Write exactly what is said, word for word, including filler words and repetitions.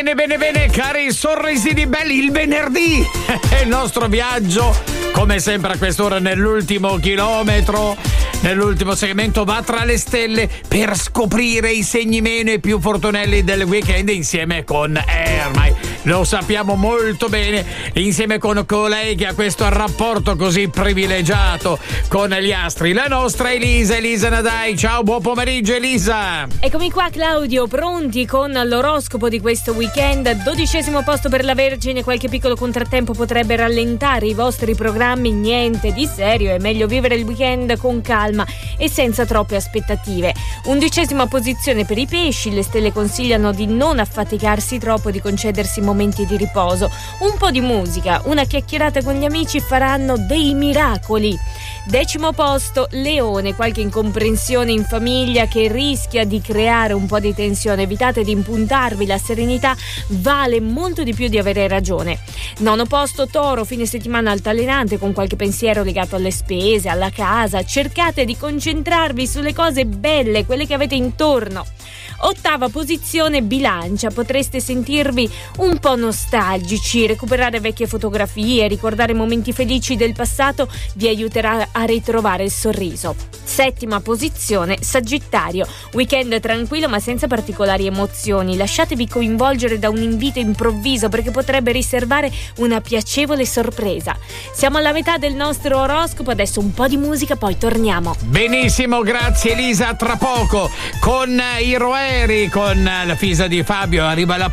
Bene, bene, bene, cari sorrisini belli, il venerdì è il nostro viaggio, come sempre a quest'ora nell'ultimo chilometro, nell'ultimo segmento va tra le stelle per scoprire i segni meno e più fortunelli del weekend insieme con Ermai. Lo sappiamo molto bene, insieme con colei che ha questo rapporto così privilegiato con gli astri, la nostra Elisa, Elisa Nadai. Ciao, buon pomeriggio Elisa. Eccomi qua Claudio, pronti con l'oroscopo di questo weekend. Dodicesimo posto per la Vergine, qualche piccolo contrattempo potrebbe rallentare i vostri programmi, niente di serio, è meglio vivere il weekend con calma e senza troppe aspettative. Undicesima posizione per i Pesci, le stelle consigliano di non affaticarsi troppo, di concedersi momenti di riposo. Un po' di musica, una chiacchierata con gli amici faranno dei miracoli. Decimo posto, Leone, qualche incomprensione in famiglia che rischia di creare un po' di tensione, evitate di impuntarvi, la serenità vale molto di più di avere ragione. Nono posto, Toro, fine settimana altalenante con qualche pensiero legato alle spese, alla casa, cercate di concentrarvi sulle cose belle, quelle che avete intorno. Ottava posizione, Bilancia, potreste sentirvi un po' nostalgici, recuperare vecchie fotografie, ricordare momenti felici del passato vi aiuterà a ritrovare il sorriso. Settima posizione, Sagittario, weekend tranquillo ma senza particolari emozioni, lasciatevi coinvolgere da un invito improvviso perché potrebbe riservare una piacevole sorpresa. Siamo alla metà del nostro oroscopo, adesso un po' di musica, poi torniamo. Benissimo, grazie Elisa, tra poco con i Roeri, con la fisa di Fabio arriva la